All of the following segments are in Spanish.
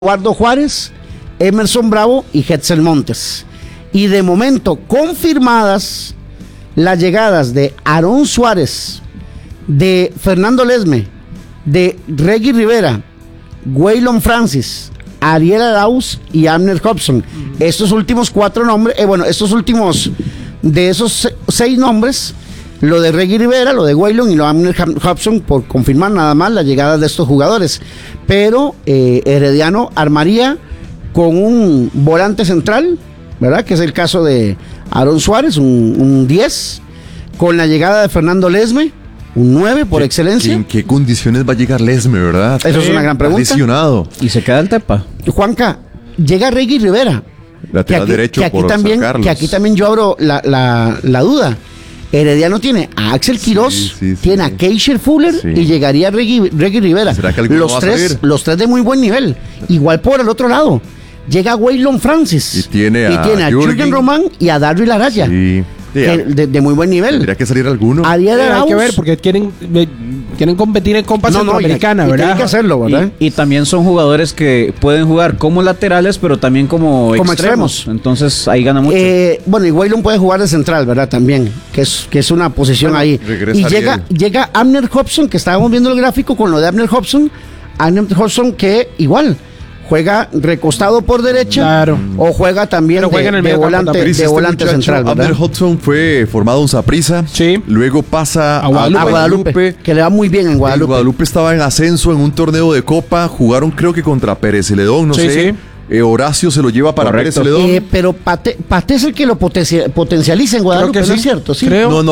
Eduardo Juárez, Emerson Bravo y Hetzel Montes. Y de momento confirmadas las llegadas de Aarón Suárez, de Fernando Ledesma, de Reggie Rivera, Waylon Francis, Ariel Arauz y Abner Hobson. Estos últimos cuatro nombres, estos últimos de esos 6 nombres, lo de Reggie Rivera, lo de Waylon y lo de Abner Hobson, por confirmar nada más la llegada de estos jugadores. Pero Herediano armaría con un volante central, ¿verdad? Que es el caso de Aarón Suárez, un 10, con la llegada de Fernando Ledesma, un 9 por excelencia. ¿En qué condiciones va a llegar Ledesma, verdad? Eso es una gran pregunta. Está lesionado. Y se queda el Tepa. Juanca, llega Reggie Rivera. Lateral derecho por San Carlos. Que aquí también yo abro la duda. Herediano tiene a Axel Quirós, tiene a Keisher Fuller y llegaría Reggie Rivera. ¿Será que alguno va a salir? Los tres de muy buen nivel. Igual por el otro lado, llega Waylon Francis. Y tiene a Jürgen Román y a Darryl Araya. Sí. De muy buen nivel. Tendría que salir alguno. Hay que ver, porque quieren competir en Copa Centroamericana, ¿verdad? Tienen que hacerlo, ¿verdad? Y también son jugadores que pueden jugar como laterales, pero también como extremos. Entonces ahí gana mucho. Y Waylon puede jugar de central, ¿verdad? También, que es una posición ahí. Y llega Abner Hobson, que estábamos viendo el gráfico con lo de Abner Hobson. Abner Hobson que igual juega recostado por derecha, claro, o juega también de volante central, ¿verdad? Abner Hobson fue formado en Saprissa, sí, luego pasa a Guadalupe, que le va muy bien en Guadalupe. Guadalupe estaba en ascenso en un torneo de Copa, jugaron creo que contra Pérez Celedón, no sé. Sí. Horacio se lo lleva para Pérez Celedón. Pero Pate es el que lo potencializa en Guadalupe, ¿no es cierto? ¿Sí? Creo.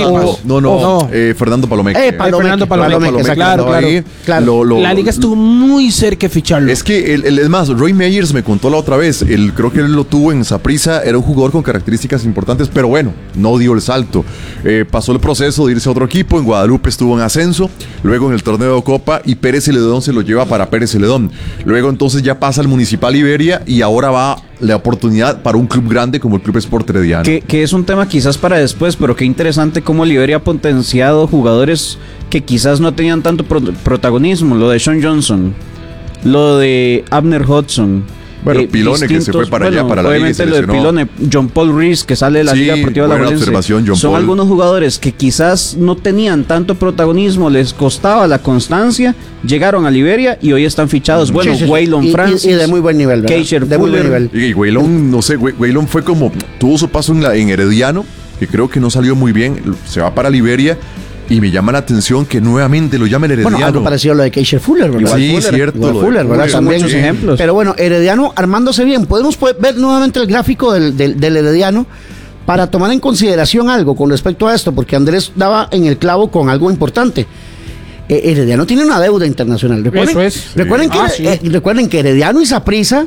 No. Fernando Palomeque. Fernando Palomeque, claro. La liga estuvo muy cerca de ficharlo. Es que, es más, Roy Meyers me contó la otra vez, creo que él lo tuvo en Saprissa, era un jugador con características importantes, pero bueno, no dio el salto. Pasó el proceso de irse a otro equipo, en Guadalupe estuvo en ascenso, luego en el torneo de Copa, y Pérez Celedón se lo lleva para Pérez Celedón. Luego entonces ya pasa al Municipal Iberia, y ahora va la oportunidad para un club grande como el Club Sport Herediano. Que es un tema quizás para después, pero qué interesante cómo Liberia ha potenciado jugadores que quizás no tenían tanto protagonismo. Lo de Sean Johnson, lo de Abner Hobson. Bueno, Pilone que se fue para allá, para la liga y se lesionó. Obviamente lo de Pilone, John Paul Rees que sale de la Liga Deportiva de la Valencia. Son algunos jugadores que quizás no tenían tanto protagonismo, les costaba la constancia, llegaron a Liberia y hoy están fichados. Waylon Francis. Y de muy buen nivel, ¿verdad? Keisher de Fuller. Muy buen nivel. Y Waylon, no sé, Waylon fue como, tuvo su paso en Herediano, que creo que no salió muy bien, se va para Liberia. Y me llama la atención que nuevamente lo llamen Herediano. Bueno, algo parecido a lo de Keisher Fuller, ¿verdad? Sí, cierto. Fuller, ¿verdad? También muchos ejemplos. Pero bueno, Herediano armándose bien. Podemos ver nuevamente el gráfico del Herediano para tomar en consideración algo con respecto a esto, porque Andrés daba en el clavo con algo importante. Herediano tiene una deuda internacional. Recuerden que Herediano y Saprissa,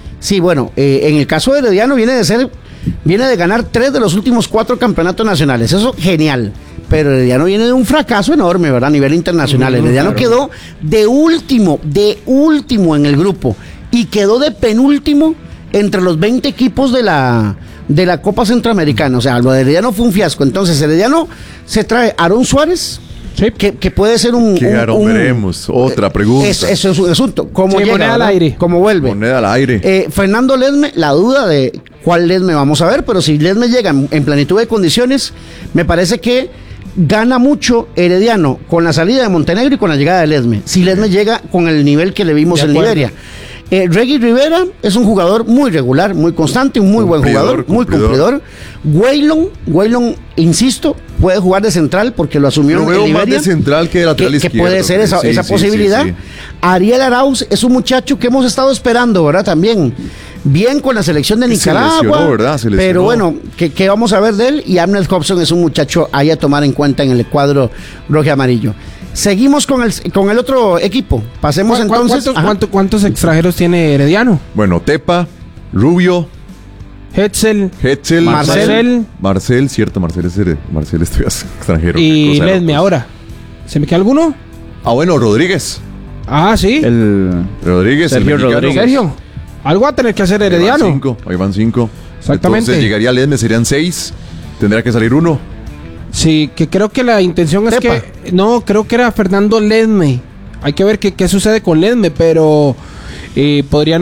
en el caso de Herediano viene de ganar 3 de los últimos 4 campeonatos nacionales. Eso, genial. Pero Herediano viene de un fracaso enorme, ¿verdad? A nivel internacional. Herediano quedó de último en el grupo. Y quedó de penúltimo entre los 20 equipos de la Copa Centroamericana. O sea, lo de Herediano fue un fiasco. Entonces, Herediano se trae a Aarón Suárez, que puede ser veremos. Otra pregunta. Eso es un asunto. ¿Cómo llega? Moneda al aire. ¿Cómo vuelve? Moneda al aire. Fernando Ledesma, la duda de cuál Ledesma vamos a ver, pero si Ledesma llega en plenitud de condiciones, me parece que gana mucho Herediano con la salida de Montenegro y con la llegada de Ledesma. Si Ledesma llega con el nivel que le vimos en Liberia. Reggie Rivera es un jugador muy regular, muy constante, un muy buen jugador, muy cumplidor. Waylon, insisto, puede jugar de central porque lo asumió en Liberia. Más de central que de lateral izquierdo. Que puede ser esa posibilidad. Sí. Ariel Arauz es un muchacho que hemos estado esperando, ¿verdad? También bien con la selección de Nicaragua. Se lesionó, ¿verdad? Pero bueno, ¿qué vamos a ver de él? Y Abner Hobson es un muchacho ahí a tomar en cuenta en el cuadro rojo y amarillo. Seguimos con el otro equipo. Pasemos entonces. ¿Cuántos extranjeros tiene Herediano? Bueno, Tepa, Rubio, Hetzel, Marcel, cierto, Marcel es extranjero. Y Ledesma ahora. ¿Se me queda alguno? Bueno, Rodríguez. Ah, sí. Sergio Rodríguez. Sergio. Algo va a tener que hacer Herediano. Ahí van 5. Exactamente. Entonces llegaría Ledesma, serían 6. Tendrá que salir 1. Sí, que creo que la intención es Tepa. creo que era Fernando Ledesma. Hay que ver qué sucede con Ledesma, pero podrían